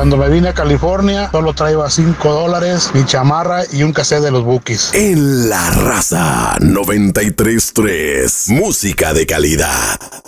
Cuando me vine a California, solo traía $5, mi chamarra y un cassette de los Bukis. En La Raza 93.3, música de calidad.